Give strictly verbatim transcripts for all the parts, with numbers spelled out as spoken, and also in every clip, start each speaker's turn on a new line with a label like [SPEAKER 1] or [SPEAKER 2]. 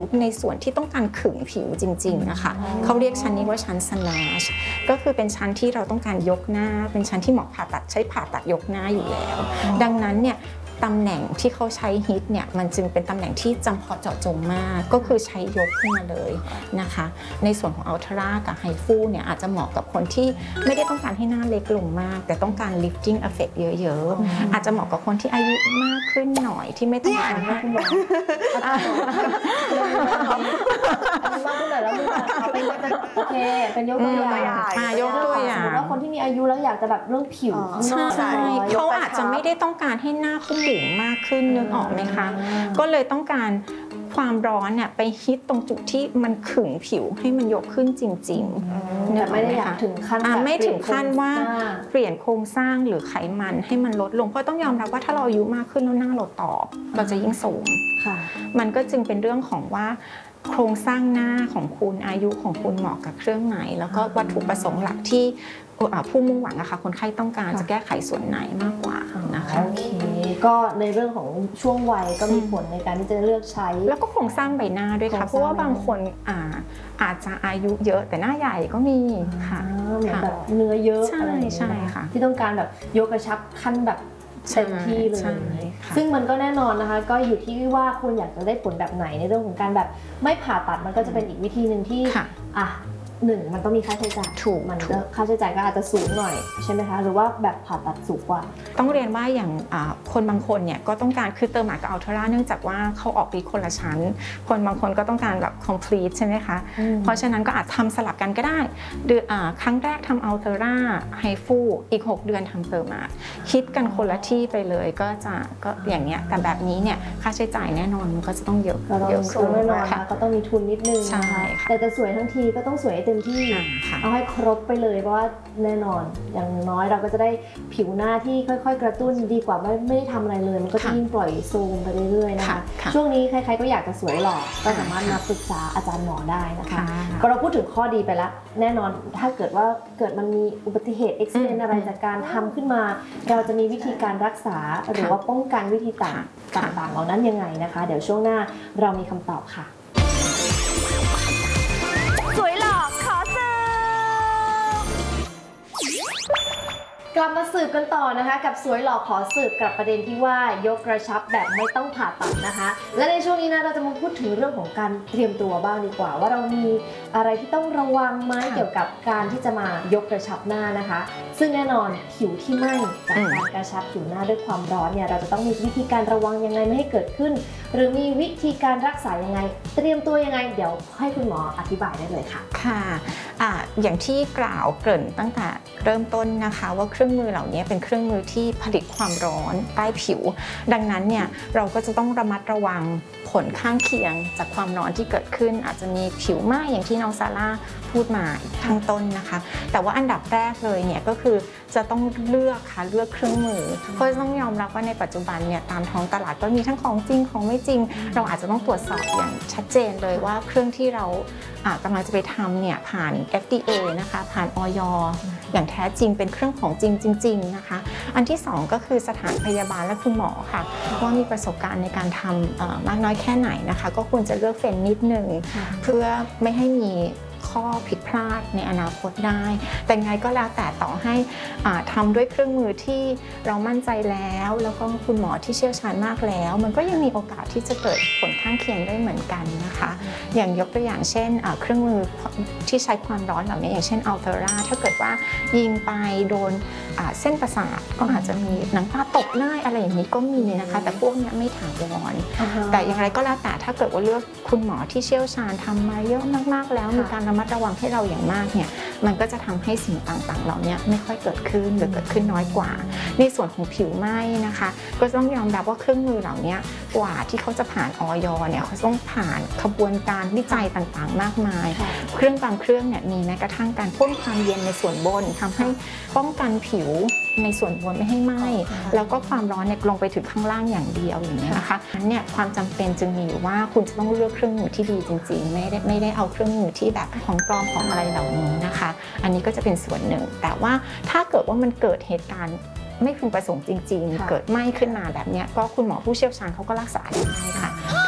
[SPEAKER 1] ในส่วนที่ต้องการขึงผิวจริงๆนะคะเขาเรียกชั้นนี้ว่าชั้น snatch ก็คือเป็นชั้นที่เราต้องการยกหน้าเป็นชั้นที่เหมาะผ่าตัดใช้ผ่าตัดยกหน้าอยู่แล้วดังนั้นเนี่ยตำแหน่งที่เขาใช้ฮิตเนี่ยมันจึงเป็นตำแหน่งที่จำเพาะเจาะจงมากก็คือใช้ยกขึ้นมาเลยนะคะในส่วนของอัลทรากับไฮฟูเนี่ยอาจจะเหมาะกับคนที่ไม่ได้ต้องการให้หน้าเล็กลงมากแต่ต้องการ lifting effect เยอะๆอาจจะเหมาะกับคนที่อายุมากขึ้นหน่อยที่ไม่ต้องการให้คุณหมอ
[SPEAKER 2] ว่าคุณหน่อยแล้วมึงเอาไปเป็นโอเคเป็นยกตัวอย่าง
[SPEAKER 1] ยกตัวอย่าง
[SPEAKER 2] สมมติว่าคนที่มีอายุแล้วอยากจะแบบเรื่องผิว
[SPEAKER 1] ใช่เขาอาจจะไม่ได้ต้องการให้หน้าเขาบุ๋มมากขึ้นนึกออกไหมคะก็เลยต้องการความร้อนเนี่ยไปฮิตตรงจุดที่มันขึงผิวให้มันยกขึ้นจริงๆ
[SPEAKER 2] แต่ไม่ได้อยากถึงขั้น
[SPEAKER 1] ไม่ถึงขั้นว่าเปลี่ยนโครงสร้างหรือไขมันให้มันลดลงเพราะต้องยอมรับว่าถ้าเราอายุมากขึ้นแล้วหน้าเราตอบเราจะยิ่งสูงมันก็จึงเป็นเรื่องของว่าโครงสร้างหน้าของคุณอายุของคุณเหมาะกับเครื่องไหนแล้วก็วัตถุประสงค์หลักที่ผู้มุ่งหวังนะคะคนไข้ต้องการจะแก้ไขส่วนไหนมากกว่านะคะ
[SPEAKER 2] โอเคก็ในเรื่องของช่วงวัยก็มีผลในการที่จะเลือกใช้
[SPEAKER 1] แล้วก็โครงสร้างใบหน้าด้วยค่ะเพราะว่าบางคนอาจจะอายุเยอะแต่หน้าใหญ่ก็มีค่ะ
[SPEAKER 2] เหมือนแบบเนื้อเยอะ
[SPEAKER 1] ใช่ใช่ค่ะ
[SPEAKER 2] ที่ต้องการแบบยกกระชับขั้นแบบเต็มที่เลยซึ่งมันก็แน่นอนนะคะก็อยู่ที่ว่าคุณอยากจะได้ผลแบบไหนในเรื่องของการแบบไม่ผ่าตัดมันก็จะเป็นอีกวิธีหนึ่งที่อ่ะหนึ่งมันต้องมีค่าใช้จ่าย
[SPEAKER 1] ถูก
[SPEAKER 2] มันก็ค่าใช้จ่ายก็อาจจะสูงหน่อยใช่ไหมคะหรือว่าแบบผ่าตัดสูงกว่า
[SPEAKER 1] ต้องเรียนว่าอย่างคนบางคนเนี่ยก็ต้องการคือเติมหมากับอัลทราเนื่องจากว่าเขาออกฤทธิ์คนละชั้นคนบางคนก็ต้องการแบบ complete ใช่ไหมคะเพราะฉะนั้นก็อาจทำสลับกันก็ได้เดือนครั้งแรกทำอัลทราไฮฟูอีกหกเดือนทำเติมหมาคิดกันคนละที่ไปเลยก็จะก็อย่างเงี้ยแต่แบบนี้เนี่ยค่าใช้จ่ายแน่นอนมันก็จะต้องเยอะ
[SPEAKER 2] เยอะขึ้นแน่นอนค่ะก็ต้องมีทุนนิดนึงแต่จะสวยทั้งทีก็ต้องสวยเต็มที่เอาให้ครบไปเลยเพราะว่าแน่นอนอย่างน้อยเราก็จะได้ผิวหน้าที่ค่อยๆกระตุ้นดีกว่าไม่ไม่ได้ทำอะไรเลยมันก็ยิ่งปล่อยโซมไปเรื่อยๆนะคะช่วงนี้ใครๆก็อยากจะสวยหล่อก็สามารถมาปรึกษาอาจารย์หมอได้นะคะก็เราพูดถึงข้อดีไปแล้วแน่นอนถ้าเกิดว่าเกิดมันมีอุบัติเหตุอุบิเหตุอะไรจากการทำขึ้นมาเราจะมีวิธีการรักษาหรือว่าป้องกันวิธีต่างต่างๆเหล่านั้นยังไงนะคะเดี๋ยวช่วงหน้าเรามีคำตอบค่ะกลับมาสืบกันต่อนะคะกับสวยหล่อขอสืบกับประเด็นที่ว่ายกกระชับแบบไม่ต้องผ่าตัดนะคะและในช่วงนี้นะเราจะมาพูดถึงเรื่องของการเตรียมตัวบ้างดีกว่าว่าเรามีอะไรที่ต้องระวังไหมเกี่ยวกับการที่จะมายกกระชับหน้านะคะซึ่งแน่นอนผิวที่ไหม้จากการกระชับผิวหน้าด้วยความร้อนเนี่ยเราจะต้องมีวิธีการระวังยังไงไม่ให้เกิดขึ้นหรือมีวิธีการรักษายังไงเตรียมตัวยังไงเดี๋ยวให้คุณหมออธิบายได้เลยค่ะ
[SPEAKER 1] ค่ะอ่าอย่างที่กล่าวเกริ่นตั้งแต่เริ่มต้นนะคะว่าเครื่องมือเหล่านี้เป็นเครื่องมือที่ผลิตความร้อนใต้ผิวดังนั้นเนี่ยเราก็จะต้องระมัดระวังผลข้างเคียงจากความร้อนที่เกิดขึ้นอาจจะมีผิวไหม้อย่างที่น้องซาร่าพูดมาข้างต้นนะคะแต่ว่าอันดับแรกเลยเนี่ยก็คือจะต้องเลือกค่ะเลือกเครื่องมือเพราะต้องยอมรับว่าในปัจจุบันเนี่ยตามท้องตลาดก็มีทั้งของจริงของไม่จริงเราอาจจะต้องตรวจสอบอย่างชัดเจนเลยว่าเครื่องที่เรากำลังจะไปทำเนี่ยผ่าน เอฟ ดี เอ นะคะผ่าน อย อย่างแท้จริงเป็นเครื่องของจริงจริงๆนะคะอันที่สองก็คือสถานพยาบาลและคุณหมอค่ะว่ามีประสบการณ์ในการทำมากน้อยแค่ไหนนะคะก็ควรจะเลือกเฟ้นนิดนึงเพื่อไม่ให้มีข้อผิดพลาดในอนาคตได้แต่ไงก็แล้วแต่ต่อให้ทำด้วยเครื่องมือที่เรามั่นใจแล้วแล้วก็คุณหมอที่เชี่ยวชาญมากแล้วมันก็ยังมีโอกาสที่จะเกิดผลข้างเคียงได้เหมือนกันนะคะอย่างยกตัวอย่างเช่นเครื่องมือที่ใช้ความร้อนเหล่านี้อย่างเช่นอัลเทอร่าถ้าเกิดว่ายิงไปโดนเส้นประสาทก็อาจจะมีหนังตาตกได้อะไรอย่างนี้ก็มีนะคะแต่พวกนี้ไม่ถาวรแต่อย่างไรก็แล้วแต่ถ้าเกิดว่าเลือกคุณหมอที่เชี่ยวชาญทำมาเยอะมากๆแล้วมีการระมัดระวังให้เราอย่างมากเนี่ยมันก็จะทำให้สิ่งต่างๆเหล่านี้ไม่ค่อยเกิดขึ้นหรือเกิดขึ้นน้อยกว่าในส่วนของผิวไหม้นะคะก็ต้องยอมรับว่าเครื่องมือเหล่านี้กว่าที่เขาจะผ่านอย.เนี่ยเขาต้องผ่านขบวนการวิจัยต่างๆมากมายเครื่องบางเครื่องเนี่ยมีแม้กระทั่งการพ่นความเย็นในส่วนบนทำให้ป้องกันผิวในส่วนบนไม่ให้ไหม้แล้วก็ความร้อนเนี่ยลงไปถึงข้างล่างอย่างเดียวอย่างนี้นะคะนั้นเนี่ยความจำเป็นจึงมีอยู่ว่าคุณจะต้องเลือกเครื่องมือที่ดีจริงๆไม่ได้ไม่ได้เอาเครื่องมือที่แบบของปลอมของอะไรเหล่านี้นะคะอันนี้ก็จะเป็นส่วนหนึ่งแต่ว่าถ้าเกิดว่ามันเกิดเหตุการณ์ไม่พึงประสงค์จริงๆเกิดไหม้ขึ้นมาแบบนี้ก็คุณหมอผู้เชี่ยวชาญเขาก็รักษาได้ค่ะ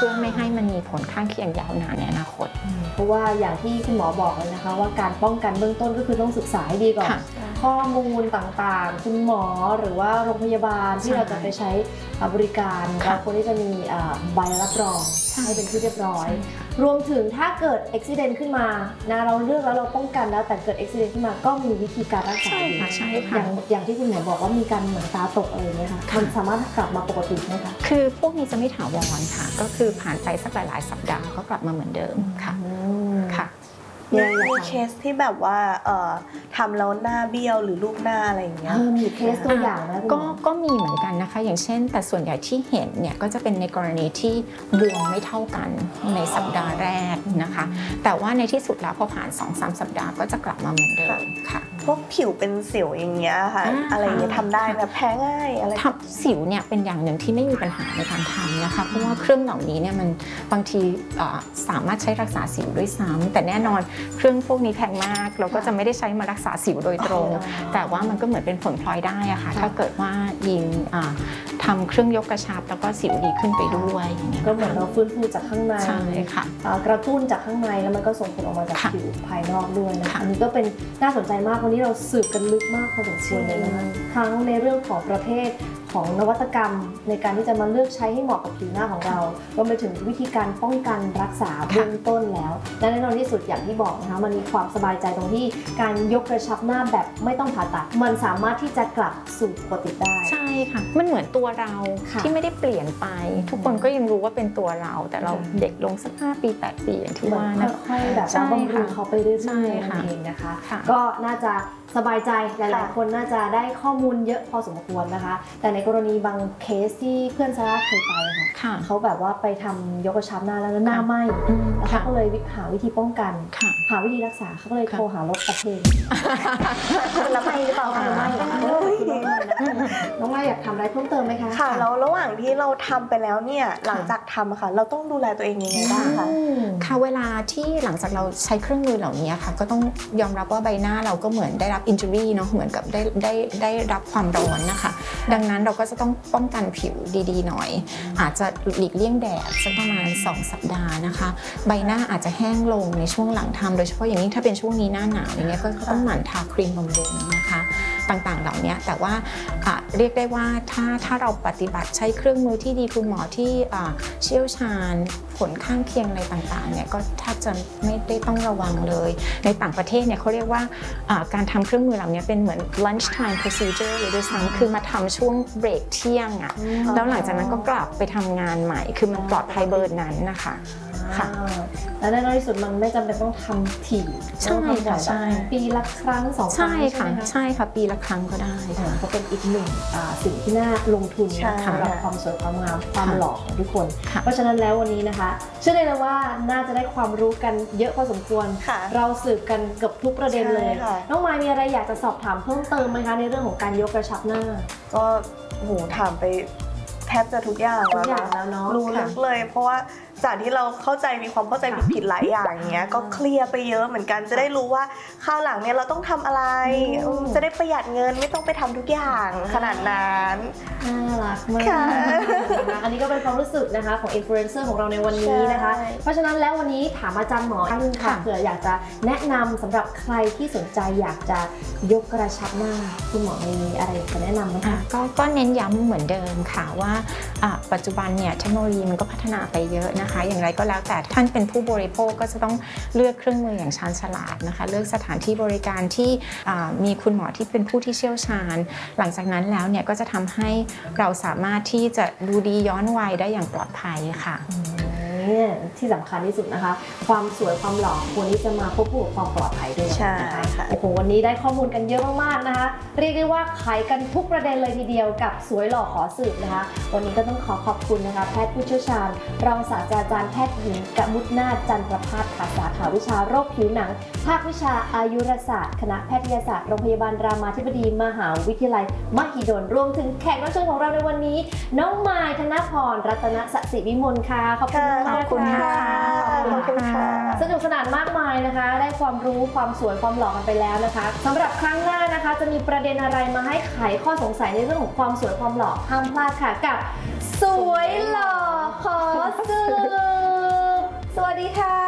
[SPEAKER 1] พื่อไม่ให้มันมีผลข้างเคียงยาวนานในอนาคต
[SPEAKER 2] เพราะว่าอย่างที่คุณหมอบอกเลยนะคะว่าการป้องกันเบื้องต้นก็คือต้องศึกษาให้ดีก่อนข้อมูลต่างๆคุณหมอหรือว่าโรงพยาบาลที่เราจะไปใช้บริการเราควรที่จะมีใบรับรองให้เป็นที่เรียบร้อยรวมถึงถ้าเกิดอุบัติเหตุขึ้นมานะเราเลือกแล้วเราป้องกันแล้วแต่เกิดอุบัติเหตุขึ้นมาก็มีวิธีการรักษาอยู่อย่างอย่างที่คุณหมอบอกว่ามีการเหมือนตาตกอะไรอย่างเงี้ยค่ะมันสามารถกลับมาปกติไหมคะ
[SPEAKER 1] คือพวกนี้จะไม่ถาวรค่ะก็คือผ่านไปสักหลายๆสัปดาห์ก็กลับมาเหมือนเดิมค่ะค่ะ
[SPEAKER 3] มีเคสที่แบบว่าทำแล้วหน้าเบี้ยวหรือรูปหน้าอะไรอย่างเงี้ย
[SPEAKER 2] มีเคสตัวอย่างนะ
[SPEAKER 1] ก็ก็มีเหมือนกันนะคะอย่างเช่นแต่ส่วนใหญ่ที่เห็นเนี่ยก็จะเป็นในกรณีที่บวมไม่เท่ากันในสัปดาห์แรกนะคะแต่ว่าในที่สุดแล้วพอผ่าน สองถึงสาม สัปดาห์ก็จะกลับมาเหมือนเดิมค่ะ
[SPEAKER 3] พวกผิวเป็นสิวอย่างเงี้ยค่ะอะไรอย่างเงี้ยทำได้แบบแพ้ง่ายอะไร
[SPEAKER 1] ทำสิวเนี่ยเป็นอย่างหนึ่งที่ไม่มีปัญหาในการทำนะคะเพราะว่าเครื่องเหล่านี้เนี่ยมันบางทีสามารถใช้รักษาสิวด้วยซ้ำแต่แน่นอนเครื่องพวกนี้แพงมากเราก็จะไม่ได้ใช้มารักษาสิวโดยตรงแต่ว่ามันก็เหมือนเป็นผลพลอยได้อะค่ะถ้าเกิดว่ายิงทำเครื่องยกกระชับแล้วก็สิวดีขึ้นไปด้วย
[SPEAKER 2] ก็เหมือนเราฟื้นฟูจากข้างใน
[SPEAKER 1] ใช่ค่ะ
[SPEAKER 2] กระตุ้นจากข้างในแล้วมันก็ส่งผลออกมาจากผิวภายนอกด้วยนะคะอันนี้ก็เป็นน่าสนใจมากวันนี้เราสืบกันลึกมากพอสมควรเลยนะคะทั้งในเรื่องของประเภทของนวัตกรรมในการที่จะมาเลือกใช้ให้เหมาะกับผิวหน้าของเรารวมไปถึงวิธีการป้องกันรักษาเบื้องต้นแล้วและแน่นอนที่สุดอย่างที่บอกนะคะมันมีความสบายใจตรงที่การยกกระชับหน้าแบบไม่ต้องผ่าตัดมันสามารถที่จะกลับสู่ปกติได้
[SPEAKER 1] ใช่ค่ะมันเหมือนตัวเราที่ไม่ได้เปลี่ยนไปทุกคนก็ยังรู้ว่าเป็นตัวเราแต่เราเด็กลงสักห้าปีแปดปีอย่างที่ว่านะ
[SPEAKER 2] ค่อยๆแบบบำรุงเขาไปเรื่อยๆนั่นเองนะคะก็น่าจะสบายใจหลายๆคนน่าจะได้ข้อมูลเยอะพอสมควรนะคะแต่ในกรณีบางเคสที่เพื่อนซาร่าเคยไปค่ะเขาแบบว่าไปทำยกกระชับหน้าแล้วหน้าไหม้แล้วเขาก็เลยหาวิธีป้องกันหาวิธีรักษาเขาก็เลยโทรหารถประเทศ
[SPEAKER 3] แล้วไม่หรือเปล่า
[SPEAKER 2] คะไม่น้องไม่อยากทำอะไรเพิ่มเติมไหมคะ
[SPEAKER 3] ค่ะแล้วระหว่างที่เราทำไปแล้วเนี่ยหลังจากทำค่ะเราต้องดูแลตัวเองยังไงบ้างคะ
[SPEAKER 1] ค่ะเวลาที่หลังจากเราใช้เครื่องมือเหล่านี้ค่ะก็ต้องยอมรับว่าใบหน้าเราก็เหมือนได้รับอินจูรี่เนาะเหมือนกับได้ได้ได้รับความร้อนนะคะดังนั้นเราก็จะต้องป้องกันผิวดีๆหน่อยอาจจะหลีกเลี่ยงแดดสักประมาณสองสัปดาห์นะคะใบหน้าอาจจะแห้งลงในช่วงหลังทำโดยเฉพาะอย่างยิ่งถ้าเป็นช่วงนี้หน้าหนาวอย่างเงี้ยก็ต้องหมั่นทาครีมบำรุงนะคะต่างๆเหล่านี้แต่ว่าเรียกได้ว่าถ้าถ้าเราปฏิบัติใช้เครื่องมือที่ดีคุณหมอที่เชี่ยวชาญผลข้างเคียงอะไรต่างๆเนี่ยก็แทบจะไม่ได้ต้องระวังเลยในต่างประเทศเนี่ยเขาเรียกว่าการทำเครื่องมือเหล่านี้เป็นเหมือน lunch time procedure เลยด้วยซ้ำคือมาทำช่วงเบรกเที่ยงอ่ะแล้วหลังจากนั้นก็กลับไปทำงานใหม่คือมันปลอดภัยเบอร์นั้นนะคะค่ะ
[SPEAKER 2] และในที่สุดมันไม่จำเป็นต้องทำถี่
[SPEAKER 1] ใช่ค่ะใช่
[SPEAKER 2] ปีละครั้งสองครั้ง
[SPEAKER 1] ใช่ค่ะใช่ค่ะปีละครั้งก็ได้
[SPEAKER 2] ก็เป็นอีกหนึ่งสิ่งที่น่าลงทุนสำหรับความสวยความงามความหล่อของทุกคนเพราะฉะนั้นแล้ววันนี้นะคะเชื่อเลยว่าน่าจะได้ความรู้กันเยอะพอสมควรเราสืบกันเกือบทุกประเด็นเลยน้องมายมีอะไรอยากจะสอบถามเพิ่มเติมไหมคะในเรื่องของการยกกระชับหน้า
[SPEAKER 3] ก็โหถามไปแทบจะทุกอย่างแล้วนะรู้ลึกเลยเพราะว่าจากที่เราเข้าใจมีความเข้าใจผิดๆหลายอย่างอย่างเงี้ยก็เคลียร์ไปเยอะเหมือนกันจะได้รู้ว่าคราวหลังเนี่ยเราต้องทำอะไรจะได้ประหยัดเงินไม่ต้องไปทำทุกอย่างขนาดนั้น
[SPEAKER 2] น่ารักมากอันนี้ก็เป็นความรู้สึกนะคะของอินฟลูเอนเซอร์ของเราในวันนี้นะคะเพราะฉะนั้นแล้ววันนี้ถามอาจารย์หมอท่านนึงค่ะเผื่ออยากจะแนะนำสำหรับใครที่สนใจอยากจะยกกระชับหน้าคุณหมอมีอะไรจะแนะนำไหมคะ
[SPEAKER 1] ก็ก็เน้นย้ำเหมือนเดิมค่ะว่าปัจจุบันเนี่ยเทคโนโลยีมันก็พัฒนาไปเยอะนะคะอย่างไรก็แล้วแต่ท่านเป็นผู้บริโภคก็จะต้องเลือกเครื่องมืออย่างชาญฉลาดนะคะเลือกสถานที่บริการที่มีคุณหมอที่เป็นผู้ที่เชี่ยวชาญหลังจากนั้นแล้วเนี่ยก็จะทำให้เราสามารถที่จะดูดีย้อนวัยได้อย่างปลอดภัยค่ะ
[SPEAKER 2] ที่สำคัญที่สุดนะคะความสวยความหล่อควรที่จะมาควบคู่กับความปลอดภัยด้วยนะคะโอ้โหวันนี้ได้ข้อมูลกันเยอะมากๆนะคะเรียกได้ว่าไขกันทุกประเด็นเลยทีเดียวกับสวยหล่อขอสืบนะคะวันนี้ก็ต้องขอขอบคุณนะคะแพทย์ผู้เชี่ยวชาญรองศาสตราจารย์แพทย์หญิงกมุษนาถจันทรภาสค่ะสาขาวิชาโรคผิวหนังภาควิชาอายุรศาสตร์คณะแพทยศาสตร์โรงพยาบาลรามาธิบดีมหาวิทยาลัยมหิดลรวมถึงแขกรับเชิญของเราในวันนี้น้องมายธนพรรัตนสศิวิมลค่ะขอบคุณมาก
[SPEAKER 1] ขอบคุณค่ะขอบคุณค่ะ
[SPEAKER 2] สนุกสนานมากมายนะคะได้ความรู้ความสวยความหล่อกันไปแล้วนะคะสำหรับครั้งหน้านะคะจะมีประเด็นอะไรมาให้ไขข้อสงสัยในเรื่องของความสวยความหล่อห้ามพลาดค่ะกับสวยหล่อขอสืบสวัสดีค่ะ